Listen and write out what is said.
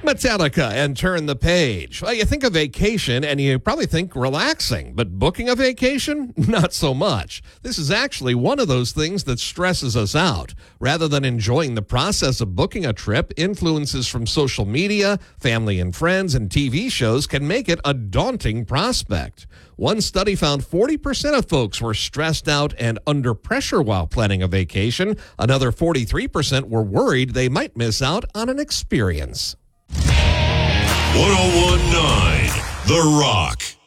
Metallica and Turn the Page. Well, you think of vacation and you probably think relaxing, but booking a vacation? Not so much. This is actually one of those things that stresses us out. Rather than enjoying the process of booking a trip, influences from social media, family and friends, and TV shows can make it a daunting prospect. One study found 40% of folks were stressed out and under pressure while planning a vacation. Another 43% were worried they might miss out on an experience. 1019 The Rock.